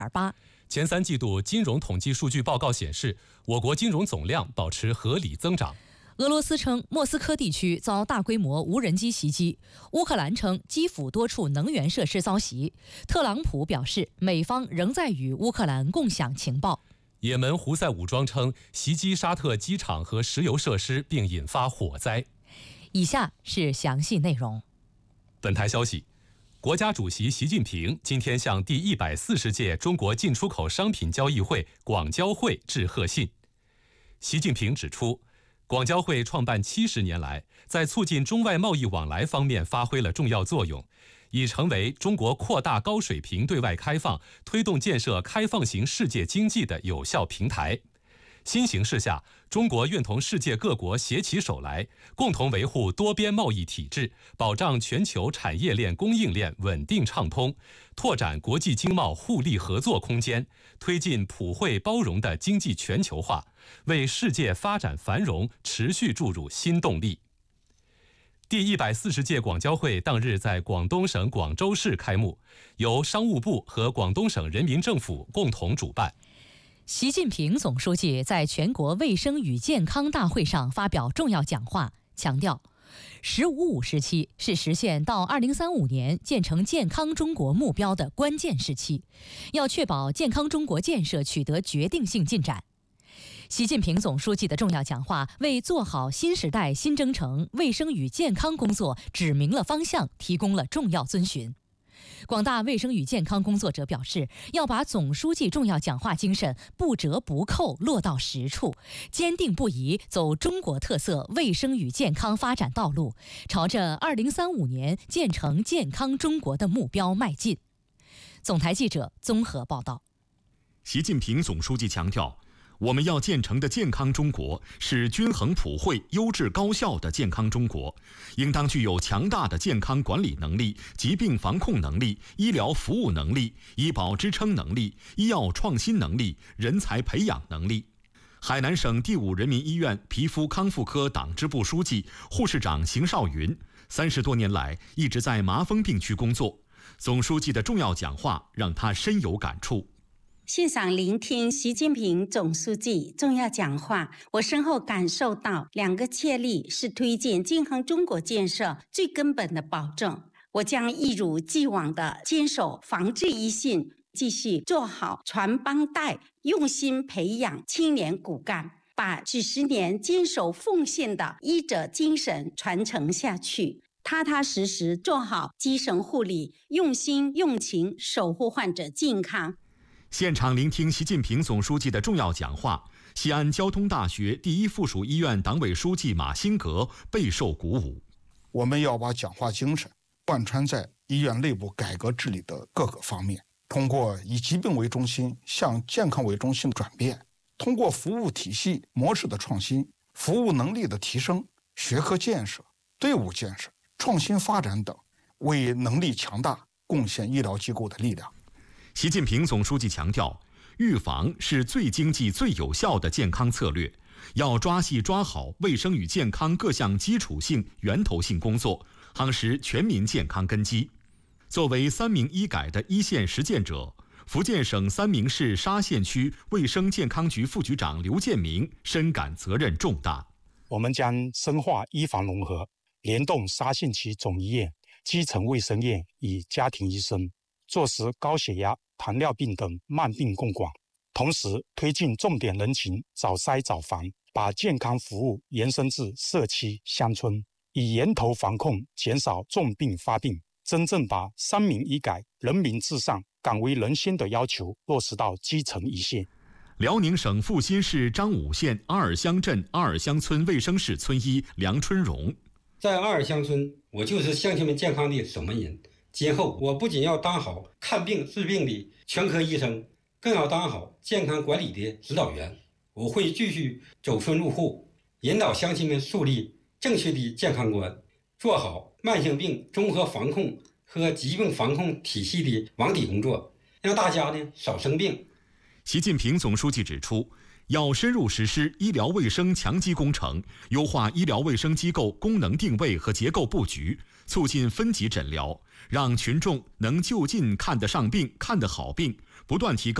2.8%。 前3季度金融统计数据报告显示，我国金融总量保持合理增长。 俄罗斯称莫斯科地区遭大规模无人机袭击，乌克兰称基辅多处能源设施遭袭，特朗普表示美方仍在与乌克兰共享情报。 也门胡塞武装称袭击沙特机场和石油设施，并引发火灾。 以下是详细内容。 本台消息，国家主席习近平今天向第140届中国进出口商品交易会广交会致贺信。习近平指出，广交会创办70年来，在促进中外贸易往来方面发挥了重要作用，已成为中国扩大高水平对外开放、推动建设开放型世界经济的有效平台。新形势下，中国愿同世界各国携起手来，共同维护多边贸易体制，保障全球产业链供应链稳定畅通，拓展国际经贸互利合作空间，推进普惠包容的经济全球化，为世界发展繁荣持续注入新动力。第140届广交会当日在广东省广州市开幕，由商务部和广东省人民政府共同主办。 习近平总书记在全国卫生与健康大会上发表重要讲话，强调“15+5”时期是实现到2035年建成健康中国目标的关键时期，要确保健康中国建设取得决定性进展。习近平总书记的重要讲话为做好新时代新征程卫生与健康工作指明了方向，提供了重要遵循。广大卫生与健康工作者表示，要把总书记重要讲话精神不折不扣落到实处，坚定不移走中国特色卫生与健康发展道路，朝着2035年建成健康中国的目标迈进。总台记者综合报道。 习近平总书记强调，我们要建成的健康中国是均衡普惠、优质高效的健康中国，应当具有强大的健康管理能力、疾病防控能力、医疗服务能力、医保支撑能力、医药创新能力、人才培养能力。海南省第5人民医院皮肤康复科党支部书记、护士长邢少云30多年来一直在麻风病区工作，总书记的重要讲话让他深有感触。 现场聆听习近平总书记重要讲话，我深厚感受到2个确立是推进健康中国建设最根本的保证。我将一如既往地坚守防治一信，继续做好传帮带，用心培养青年骨干，把几十年坚守奉献的医者精神传承下去，踏踏实实做好基层护理，用心用情守护患者健康。 现场聆听习近平总书记的重要讲话，西安交通大学第1附属医院党委书记马新革备受鼓舞。 我们要把讲话精神贯穿在医院内部改革治理的各个方面，通过以疾病为中心向健康为中心的转变，通过服务体系模式的创新、服务能力的提升、学科建设、队伍建设、创新发展等，为能力强大贡献医疗机构的力量。 习近平总书记强调，预防是最经济、最有效的健康策略，要抓细抓好卫生与健康各项基础性、源头性工作，夯实全民健康根基。作为3明医改的一线实践者，福建省三明市沙县区卫生健康局副局长刘建明深感责任重大。 我们将深化医防融合，联动沙县区总医院、基层卫生院与家庭医生，落实高血压、糖尿病等慢病共管，同时推进重点人群早筛早防，把健康服务延伸至社区乡村，以源头防控，减少重病发病，真正把3明医改、人民至上、敢为人先的要求落实到基层一线。 辽宁省阜新市张武县阿尔乡镇阿尔乡村卫生室村医梁春荣， 在阿尔乡村，我就是乡亲们健康的守门人。今后我不仅要当好看病治病的全科医生，更要当好健康管理的指导员。我会继续走村入户，引导乡亲们树立正确的健康观，做好慢性病综合防控和疾病防控体系的网底工作，让大家少生病。 习近平总书记指出，要深入实施医疗卫生强基工程，优化医疗卫生机构功能定位和结构布局，促进分级诊疗，让群众能就近看得上病、看得好病， 不断提高